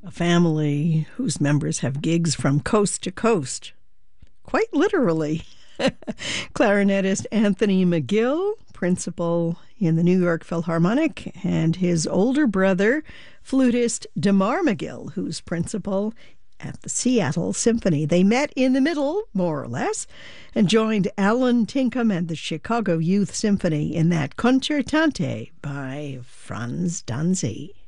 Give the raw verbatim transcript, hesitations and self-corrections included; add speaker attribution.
Speaker 1: A family whose members have gigs from coast to coast, quite literally. Clarinetist Anthony McGill, principal in the New York Philharmonic, and his older brother, flutist DeMar McGill, who's principal at the Seattle Symphony. They met in the middle, more or less, and joined Alan Tinkham and the Chicago Youth Symphony in that Concertante by Franz Danzi.